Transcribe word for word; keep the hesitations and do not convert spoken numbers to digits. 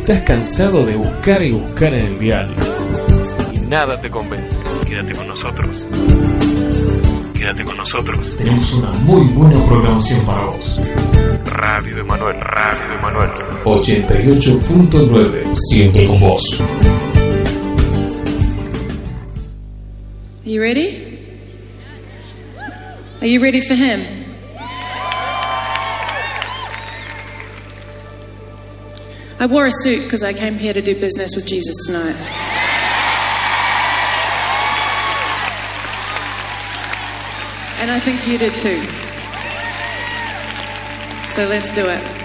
estás cansado de buscar y buscar en el dial y nada te convence, quédate con nosotros. Quédate con nosotros. Tenemos una muy buena programación para vos. Radio Emanuel, Radio Emanuel. ochenta y ocho punto nueve, siempre con vos. Are you ready? Are you ready for him? I wore a suit because I came here to do business with Jesus tonight. And I think you did too. So let's do it.